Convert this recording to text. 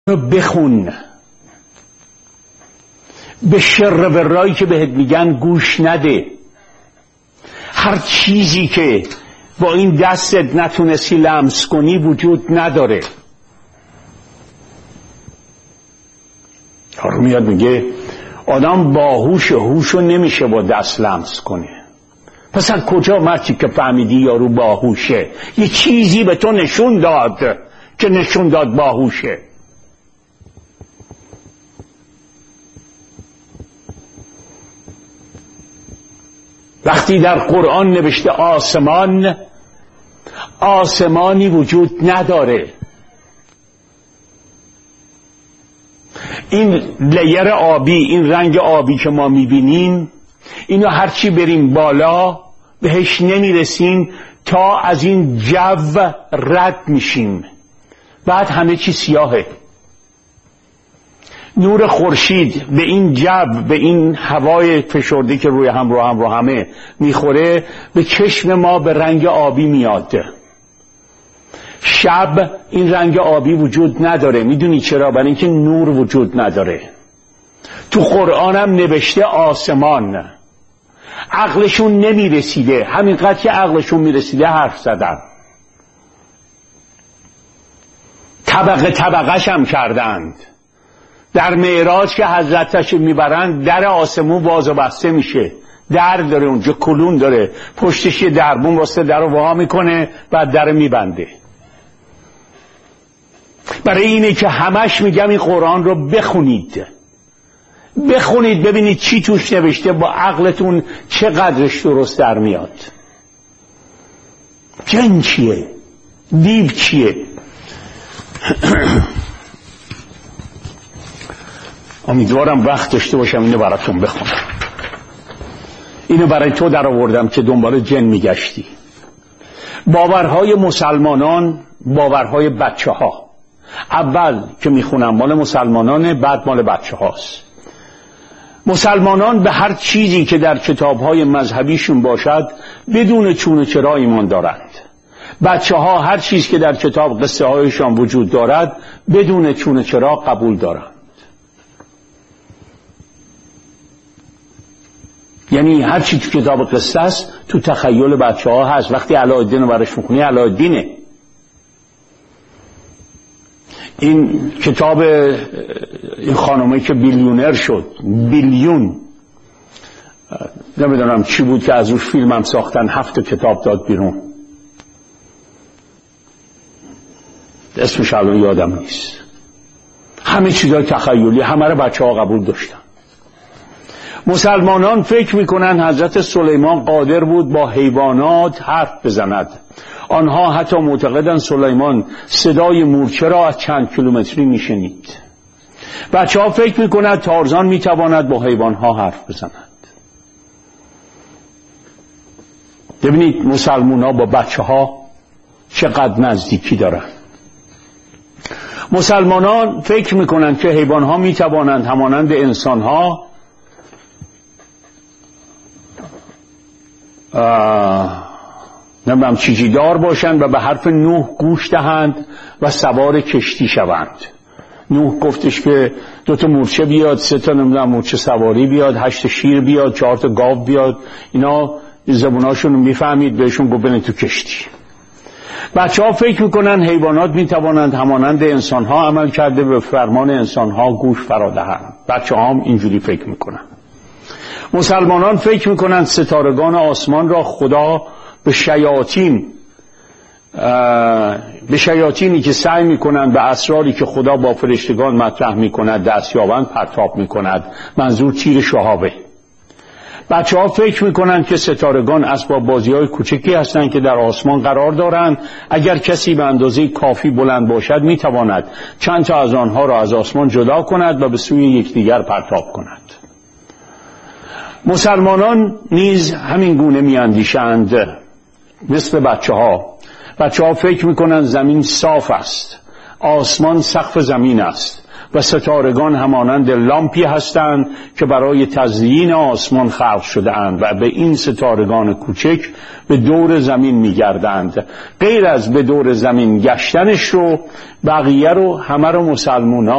بخون، به شر و رایی که بهت میگن گوش نده. هر چیزی که با این دستت نتونستی لمس کنی وجود نداره. یارو میاد میگه آدم باهوشه، هوشو نمیشه با دست لمس کنه. پس از کجا مرچی که فهمیدی یارو باهوشه؟ یه چیزی به تو نشون داد که نشون داد باهوشه. وقتی در قرآن نوشته آسمان، آسمانی وجود نداره. این لیر آبی، این رنگ آبی که ما میبینیم، اینو هرچی بریم بالا بهش نمیرسیم تا از این جو رد میشیم، بعد همه چی سیاهه. نور خورشید به این جو، به این هوای فشرده که روی همه میخوره، به چشم ما به رنگ آبی میاد. شب این رنگ آبی وجود نداره. میدونی چرا؟ برای اینکه نور وجود نداره. تو قرآنم نوشته آسمان. عقلشون نمیرسیده، همینقدر که عقلشون میرسیده حرف زدن. طبقش هم کردند. در معراج که حضرتش میبرند در آسمون باز و بسته میشه. در داره اونجا، کلون داره، پشتش یه دربون واسه در رو وا میکنه، بعد در میبنده. برای اینه که همش میگم این قرآن رو بخونید ببینید چی توش نوشته، با عقلتون چقدرش درست در میاد. جن چیه؟ دیو چیه؟ امیدوارم وقت داشته باشم اینو براتون بخونم. اینو برای تو در آوردم که دنبال جن میگشتی. باورهای مسلمانان، باورهای بچه ها. اول که میخونم مال مسلمانانه، بعد مال بچه هاست. مسلمانان به هر چیزی که در کتابهای مذهبیشون باشد بدون چون و چرا ایمان دارند. بچه ها هر چیز که در کتاب قصه هایشان وجود دارد بدون چون و چرا قبول دارند. یعنی هر چی تو کتاب قصه است تو تخیل بچه ها هست. وقتی علایالدین رو برش میخونی علایالدینه. این کتاب این خانومه که بیلیونر شد، بیلیون، نمیدونم چی بود که از روش فیلم هم ساختن، 7 کتاب داد بیرون، اسمش الان یادم نیست. همه چیزای تخیلی، همه رو بچه ها قبول داشتن. مسلمانان فکر میکنن حضرت سلیمان قادر بود با حیوانات حرف بزند. آنها حتی معتقدن سلیمان صدای مورچه را از چند کیلومتری میشنید. بچه ها فکر میکنند تارزان میتواند با حیوانها حرف بزند. ببینید مسلمان ها با بچه ها چقدر نزدیکی دارن. مسلمانان فکر میکنند که حیوانها میتوانند همانند انسانها نمیدونم چیزی دار باشند و به حرف نوح گوش دهند و سوار کشتی شوند. نوح گفتش که 2 مورچه بیاد، 3 نمیدونم مورچه سواری بیاد، 8 شیر بیاد، 4 گاو بیاد. اینا زبوناشون میفهمید، بهشون گفت برید تو کشتی. بچه ها فکر میکنن حیوانات میتوانند همانند انسان ها عمل کرده به فرمان انسان ها گوش فرا دهند. بچه ها هم اینجوری فکر میکنن. مسلمانان فکر میکنند ستارگان آسمان را خدا به شیاطینی که سعی میکنند به اسراری که خدا با فرشتگان مطرح میکند دستیابند پرتاب میکند. منظور تیر شهابه. بچه ها فکر میکنند که ستارگان اسباب بازی های کوچکی هستند که در آسمان قرار دارند. اگر کسی به اندازه کافی بلند باشد میتواند چند تا از آنها را از آسمان جدا کند و به سوی یکدیگر پرتاب کند. مسلمانان نیز همین گونه میاندیشند مثل بچه ها. بچه ها فکر میکنند زمین صاف است، آسمان سقف زمین است، و ستارگان همانند لامپی هستند که برای تزیین آسمان خلق شده اند و به این ستارگان کوچک به دور زمین میگردند. غیر از به دور زمین گشتنش رو، بقیه رو همه رو مسلمونا